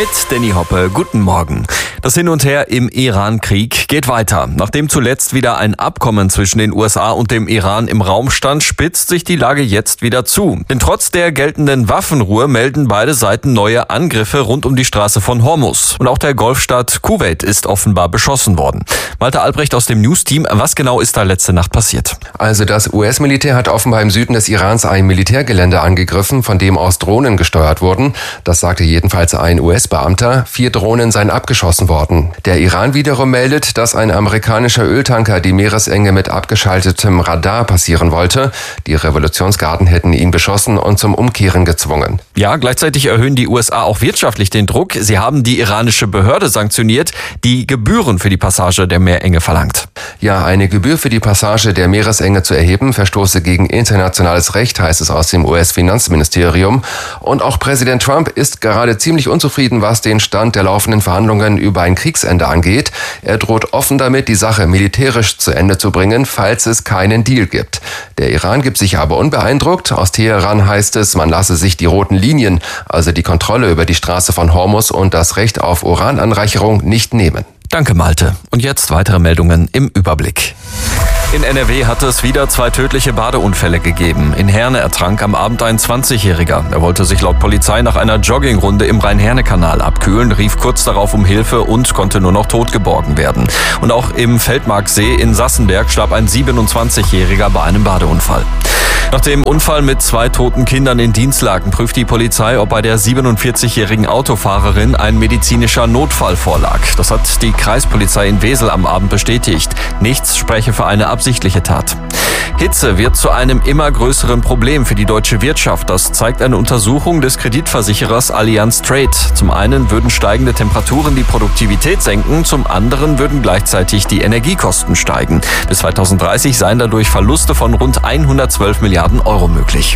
Mit Danny Hoppe, guten Morgen. Das Hin und Her im Iran-Krieg geht weiter. Nachdem zuletzt wieder ein Abkommen zwischen den USA und dem Iran im Raum stand, spitzt sich die Lage jetzt wieder zu. Denn trotz der geltenden Waffenruhe melden beide Seiten neue Angriffe rund um die Straße von Hormuz. Und auch der Golfstaat Kuwait ist offenbar beschossen worden. Malte Albrecht aus dem News-Team, was genau ist da letzte Nacht passiert? Also das US-Militär hat offenbar im Süden des Irans ein Militärgelände angegriffen, von dem aus Drohnen gesteuert wurden. Das sagte jedenfalls ein US-Beamter. 4 Drohnen seien abgeschossen worden. Der Iran wiederum meldet, dass ein amerikanischer Öltanker die Meeresenge mit abgeschaltetem Radar passieren wollte. Die Revolutionsgarden hätten ihn beschossen und zum Umkehren gezwungen. Ja, gleichzeitig erhöhen die USA auch wirtschaftlich den Druck. Sie haben die iranische Behörde sanktioniert, die Gebühren für die Passage der Meerenge verlangt. Ja, eine Gebühr für die Passage der Meeresenge zu erheben, verstoße gegen internationales Recht, heißt es aus dem US-Finanzministerium. Und auch Präsident Trump ist gerade ziemlich unzufrieden, was den Stand der laufenden Verhandlungen über ein Kriegsende angeht. Er droht offen damit, die Sache militärisch zu Ende zu bringen, falls es keinen Deal gibt. Der Iran gibt sich aber unbeeindruckt. Aus Teheran heißt es, man lasse sich die roten Linien, also die Kontrolle über die Straße von Hormuz und das Recht auf Urananreicherung, nicht nehmen. Danke, Malte. Und jetzt weitere Meldungen im Überblick. In NRW hat es wieder 2 tödliche Badeunfälle gegeben. In Herne ertrank am Abend ein 20-Jähriger. Er wollte sich laut Polizei nach einer Joggingrunde im Rhein-Herne-Kanal abkühlen, rief kurz darauf um Hilfe und konnte nur noch tot geborgen werden. Und auch im Feldmarksee in Sassenberg starb ein 27-Jähriger bei einem Badeunfall. Nach dem Unfall mit 2 toten Kindern in Dienstlaken prüft die Polizei, ob bei der 47-jährigen Autofahrerin ein medizinischer Notfall vorlag. Das hat die Kreispolizei in Wesel am Abend bestätigt. Nichts spreche für eine absichtliche Tat. Hitze wird zu einem immer größeren Problem für die deutsche Wirtschaft. Das zeigt eine Untersuchung des Kreditversicherers Allianz Trade. Zum einen würden steigende Temperaturen die Produktivität senken, zum anderen würden gleichzeitig die Energiekosten steigen. Bis 2030 seien dadurch Verluste von rund 112 Milliarden Euro möglich.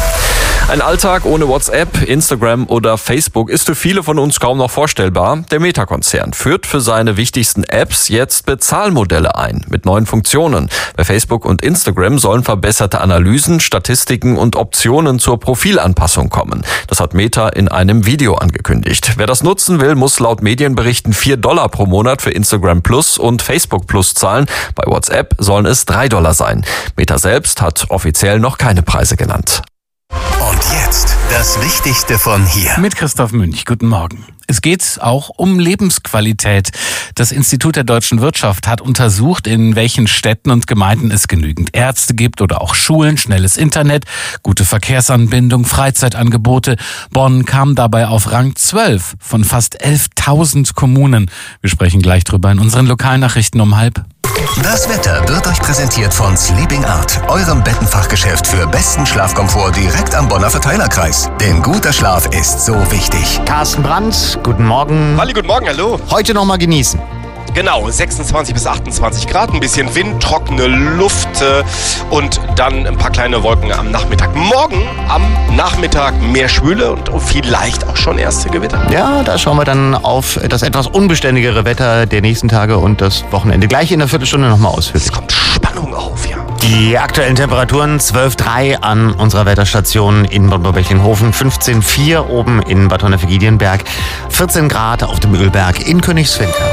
Ein Alltag ohne WhatsApp, Instagram oder Facebook ist für viele von uns kaum noch vorstellbar. Der Meta-Konzern führt für seine wichtigsten Apps jetzt Bezahlmodelle ein mit neuen Funktionen. Bei Facebook und Instagram sollen verbesserte Analysen, Statistiken und Optionen zur Profilanpassung kommen. Das hat Meta in einem Video angekündigt. Wer das nutzen will, muss laut Medienberichten $4 pro Monat für Instagram Plus und Facebook Plus zahlen. Bei WhatsApp sollen es $3 sein. Meta selbst hat offiziell noch keine Preise genannt. Und jetzt das Wichtigste von hier. Mit Christoph Münch, guten Morgen. Es geht auch um Lebensqualität. Das Institut der deutschen Wirtschaft hat untersucht, in welchen Städten und Gemeinden es genügend Ärzte gibt oder auch Schulen, schnelles Internet, gute Verkehrsanbindung, Freizeitangebote. Bonn kam dabei auf Rang 12 von fast 11.000 Kommunen. Wir sprechen gleich drüber in unseren Lokalnachrichten um 12:30. Das Wetter wird euch präsentiert von Sleeping Art, eurem Bettenfachgeschäft für besten Schlafkomfort direkt am Bonner Verteilerkreis. Denn guter Schlaf ist so wichtig. Carsten Brandt, guten Morgen. Halli, guten Morgen, hallo. Heute noch mal genießen. Genau, 26 bis 28 Grad, ein bisschen Wind, trockene Luft und dann ein paar kleine Wolken am Nachmittag. Morgen am Nachmittag mehr Schwüle und vielleicht auch schon erste Gewitter. Ja, da schauen wir dann auf das etwas unbeständigere Wetter der nächsten Tage und das Wochenende. Gleich in der Viertelstunde nochmal ausführlich. Es kommt Spannung auf, ja. Die aktuellen Temperaturen 12,3 an unserer Wetterstation in Bonn-Böcklinghofen, 15,4 oben in Bad Honnef-Giedienberg, 14 Grad auf dem Ölberg in Königswinter.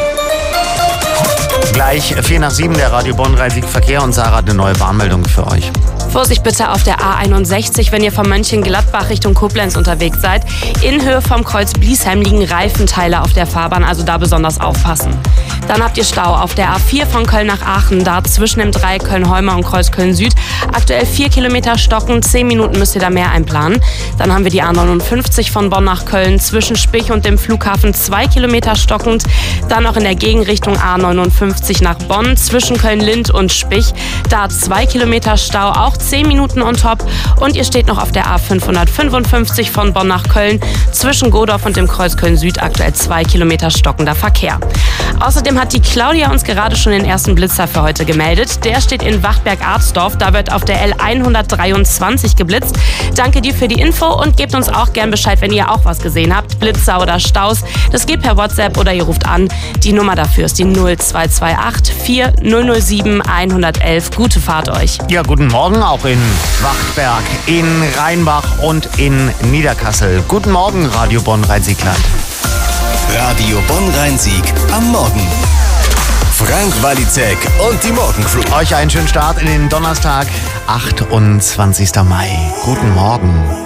Gleich 6:45 der Radio Bonn Rhein-Sieg Verkehr und Sarah hat eine neue Warnmeldung für euch. Vorsicht bitte auf der A61, wenn ihr von Mönchengladbach Richtung Koblenz unterwegs seid. In Höhe vom Kreuz Bliesheim liegen Reifenteile auf der Fahrbahn, also da besonders aufpassen. Dann habt ihr Stau auf der A4 von Köln nach Aachen, da zwischen dem Dreieck Köln-Holmer und Kreuz Köln-Süd. Aktuell 4 Kilometer stocken, 10 Minuten müsst ihr da mehr einplanen. Dann haben wir die A59 von Bonn nach Köln, zwischen Spich und dem Flughafen 2 Kilometer stockend. Dann auch in der Gegenrichtung A59 nach Bonn, zwischen Köln-Lind und Spich. Da 2 Kilometer Stau, auch 10 Minuten on top. Und ihr steht noch auf der A555 von Bonn nach Köln, zwischen Godorf und dem Kreuz Köln-Süd aktuell 2 Kilometer stockender Verkehr. Außerdem hat die Claudia uns gerade schon den ersten Blitzer für heute gemeldet. Der steht in Wachtberg-Arzdorf. Da wird auf der L123 geblitzt. Danke dir für die Info und gebt uns auch gern Bescheid, wenn ihr auch was gesehen habt. Blitzer oder Staus. Das geht per WhatsApp oder ihr ruft an. Die Nummer dafür ist die 0228 4007 111. Gute Fahrt euch. Ja, guten Morgen auch in Wachtberg, in Rheinbach und in Niederkassel. Guten Morgen, Radio Bonn Rhein-Sieg-Land. Radio Bonn-Rhein-Sieg am Morgen. Frank Walizek und die Morgencrew. Euch einen schönen Start in den Donnerstag, 28. Mai. Guten Morgen.